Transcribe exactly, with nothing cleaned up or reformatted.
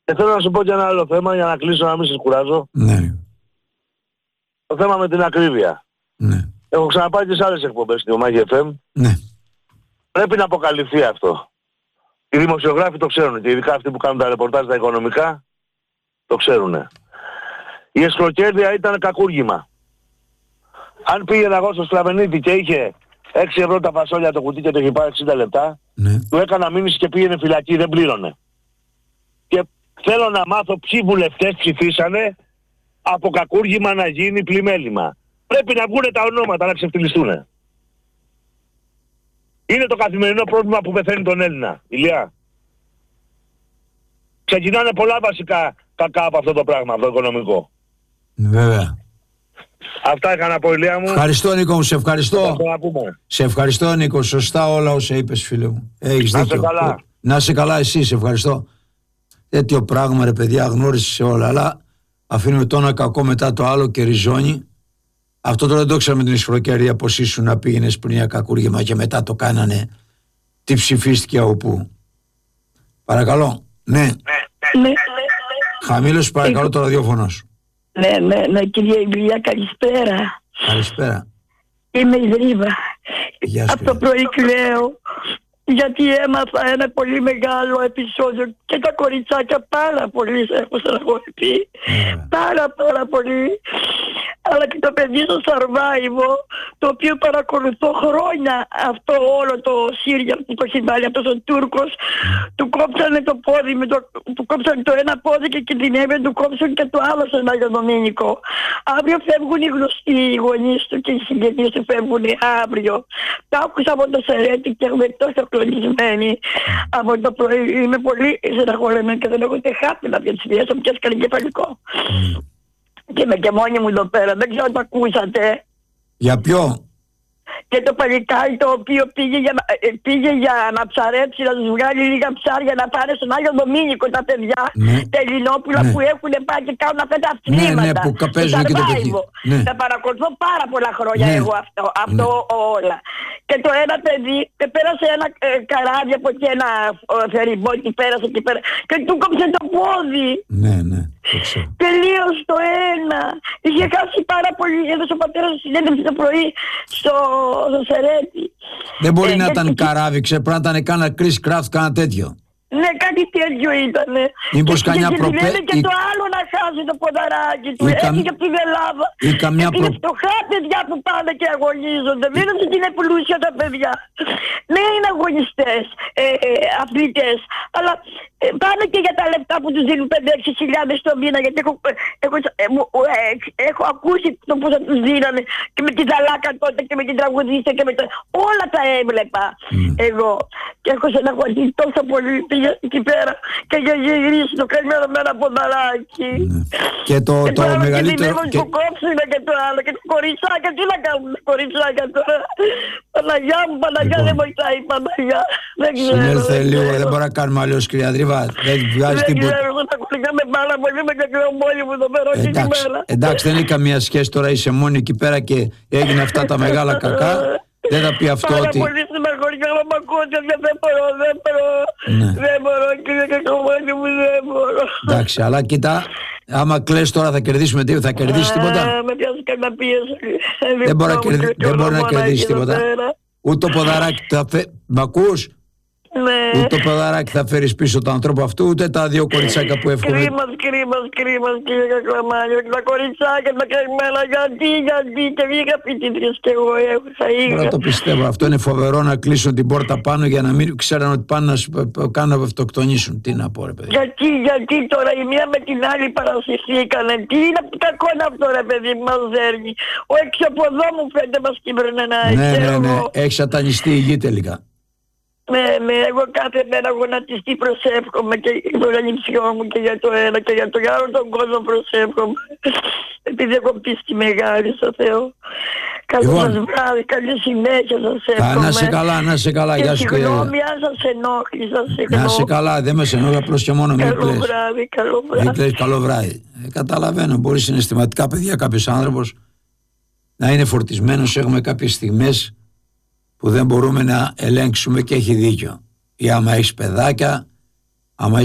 Και θέλω να σου πω και ένα άλλο θέμα για να κλείσω, να μην σας κουράζω. Ναι. Το θέμα με την ακρίβεια. Ναι. Έχω ξαναπάει και σε άλλες εκπομπές στην Ομάγια εφ εμ. Ναι. Πρέπει να αποκαλυφθεί αυτό. Οι δημοσιογράφοι το ξέρουν και ειδικά αυτοί που κάνουν τα ρεπορτάζ τα οικονομικά το ξέρουν. Η εσχροκέρδεια ήταν κακούργημα. Αν πήγαινα εγώ στο Στραβενίτη και είχε έξι ευρώ τα φασόλια το κουτί και το είχε πάρει εξήντα λεπτά, Ναι. του έκανα μήνυση και πήγαινε φυλακή, δεν πλήρωνε. Και θέλω να μάθω ποιοι βουλευτές ψηφίσανε από κακούργημα να γίνει πλημέλημα. Πρέπει να βγουν τα ονόματα να ξεφτυλιστούν. Είναι το καθημερινό πρόβλημα που πεθαίνει τον Έλληνα, Ηλία. Ξεκινάνε πολλά βασικά κακά από αυτό το πράγμα, από το οικονομικό. Βέβαια. Αυτά είχα να πω, Ηλία μου. Ευχαριστώ, Νίκο μου, σε ευχαριστώ. Θα το να πούμε. Σε ευχαριστώ, Νίκο. Σωστά όλα όσα είπες, φίλε μου. Έχεις Να δίκιο. είσαι καλά. Να είσαι καλά εσύ, σε ευχαριστώ. Τέτοιο πράγμα, ρε παιδιά, γνώρισες όλα, αλλά αφήνουμε το ένα κακό μετά το άλλο και ριζώνει. Αυτό τώρα δεν το ξέρω με την ισχυροκέρδεια πως ήσουν να πήγαινες πριν για κακούργημα και μετά το κάνανε. Τι ψηφίστηκε από πού. Παρακαλώ. Ναι. Ναι, ναι. Χαμήλωσε παρακαλώ το ραδιόφωνο σου. Ναι, ναι, ναι, κυρία Ηλία, καλησπέρα. Καλησπέρα. Είμαι η Δρίβα. Γεια σου, Από το πρωί κλαίω, γιατί έμαθα ένα πολύ μεγάλο επεισόδιο και τα κοριτσάκια πάρα πολύ σε έχω στεναχωρηθεί. Πάρα πάρα πολύ. Αλλά και το παιδί στο Survivor, το οποίο παρακολουθώ χρόνια αυτό όλο το Σύρια που το έχει βάλει αυτός ο Τούρκος, του κόψανε το πόδι, με το, του κόψανε το ένα πόδι και κινδυνεύει, του κόψανε και το άλλο στον Άγιο Δομήνικο. Αύριο φεύγουν οι γνωστοί, οι γονείς του και οι συγγενείς του φεύγουν αύριο. Τα άκουσα από το Σερέτη και είμαι τόσο κλονισμένη. Από το πρωί είμαι πολύ στεναχωρεμένη και δεν έχω ούτε χάπη να πιέσω, μου πιέσκανε κεφαλικό. Και είμαι και μόνη μου εδώ πέρα, δεν ξέρω αν το ακούσατε. Για ποιο? Και το παλικάρι το οποίο πήγε για, πήγε για να ψαρέψει, να τους βγάλει λίγα ψάρια να πάρει στον Άγιο Δομήνικο τα παιδιά, ναι. τα Ελληνόπουλα ναι. που έχουν πάει και κάνουν αυτά τα αθλήματα. Ναι, ναι, που παίζουν και το παιδί. Ναι. Τα παρακολουθώ πάρα πολλά χρόνια ναι. εγώ αυτό, αυτό ναι. όλα. Και το ένα παιδί πέρασε ένα ε, καράβι από εκεί, ένα φεριμπότι πέρασε εκεί πέρα και του κόψε το πόδι. Ναι, ναι. Τελείως το ένα. Είχε χάσει πάρα πολύ. Έδωσε ο πατέρας του συνέντευξη το πρωί στο, στο Σερέτη. Δεν μπορεί ε, να ήταν και... καράβι, ξέρω, πρέπει να ήταν κάνα Chris Craft, κάνα τέτοιο. Ναι, κάτι τέτοιο ήτανε. Μήπως και, καμιά και προπέ... Και ή... το άλλο να χάσει το ποδαράκι του. Ή Έφυγε από την Ελλάδα. Ή καμιά και προ... είναι φτωχά παιδιά που πάνε και αγωνίζονται. Δεν είναι ότι είναι πλούσια τα παιδιά. Ναι, είναι αγωνιστές, ε, ε, αθλητές. Αλλά ε, πάνε και για τα λεπτά που τους δίνουν πέντε έξι χιλιάδες το μήνα. Γιατί έχω, έχω, ε, ε, έχω ακούσει το πώς θα τους δίνανε. Και με τη Ζαλάκα τότε και με την τραγουδίστρια και με το... Όλα τα έβλεπα mm. εγώ. Και έχω στεναχωρηθεί τόσο πολύ. Πήγε εκεί πέρα και για γυρίσει το καημένο με ένα ποδαράκι. Ναι. Και το, και το τώρα μεγαλύτερο... Και το κόψουνε και το άλλο και το κοριτσάκια. Τι να κάνουν τα κοριτσάκια τώρα. Παναγιά μου, Παναγιά, λοιπόν, δεν βοηθάει η Παναγιά. Δεν ξέρω. Συνέλθε λίγο, δεν μπορούμε να κάνουμε αλλιώς, κυρία Δρίβα. Δεν βγάζει τίποτα. Δεν ξέρω, θα κολληγάμε πάρα πολύ με κακραίο μόνοι μου εδώ πέρα, όχι την μέρα. Εντάξει, δεν έχει καμία σχέση τώρα, είσαι μόνη εκεί πέρα και έγινε αυτά τα μεγάλα κακά. Δεν θα πει αυτό πάρα ότι... πολύ στεναχωρικά, αλλά μ' ακούτε και δεν μπορώ, δεν μπορώ, ναι. δεν μπορώ κύριε Κακομόνη μου, δεν μπορώ. Εντάξει, αλλά κοίτα, άμα κλαις τώρα θα κερδίσουμε τίποτα, θα κερδίσεις τίποτα. Με πιάσει κανένα πίεση. Δεν μπορεί να, κερδί... δεν μπορεί να κερδίσεις τίποτα. Ούτε το ποδαράκι θα φε... Μ' ακούς? Ναι. Ούτε το ποδαράκι θα φέρεις πίσω τον άνθρωπο αυτού, ούτε τα δύο κοριτσάκια που εύχομαι. Κρίμας, κρίμας, κρίμας κύριε Κακλαμάνιο. Τα κοριτσάκια, τα καημένα, γιατί, γιατί και βγήκα φοιτήτριες κι εγώ θα είχα. Τώρα το πιστεύω, αυτό είναι φοβερό να κλείσουν την πόρτα πάνω για να μην ξέραν ότι πάνε να σου κάνουν να αυτοκτονήσουν. Τι να πω ρε παιδί. Γιατί, γιατί τώρα η μία με την άλλη παρασυρθήκανε. Τι είναι κακό είναι αυτό ρε παιδί που μας δέρνει. Ο εξωποδό μου φαίνεται μας κύβραινε να ναι, ναι, ναι, έχει σατανιστεί η γη τελικά. Ναι, ναι, εγώ κάθε μέρα γονατιστή προσεύχομαι και για τον ανιψιό μου και για το ένα και για το άλλο τον κόσμο προσεύχομαι. Επειδή έχω πίστη μεγάλη στο Θεό. Καλό λοιπόν, σας βράδυ, καλή συνέχεια σας εύχομαι. Να σε καλά, να σε καλά, γεια σου. Και συγγνώμη αν σας ενόχλη, σας ενόχλη. Να σε καλά, δεν με ενόχλη, απλώς και μόνο μην κλαις. Καλό βράδυ, καλό βράδυ. Μην κλαις, καλό βράδυ. Ε, καταλαβαίνω, μπορεί συναισθηματικά παιδιά κάποιος άνθρωπος να είναι φορτισμένος, έχουμε κάποιες στιγμές που δεν μπορούμε να ελέγξουμε και έχει δίκιο. Ή άμα έχεις παιδάκια